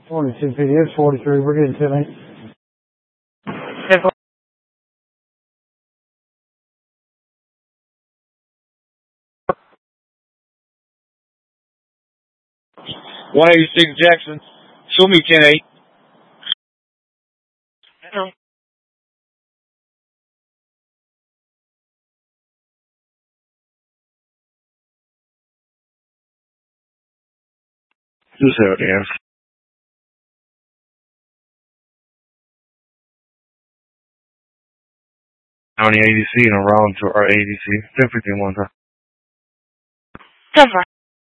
42 PDS 43. We're getting 10-8. 186 Jackson. Show me 10-8. Hello. Just out there. County ADC and around to our ADC. 10-15 1 time. 10-4.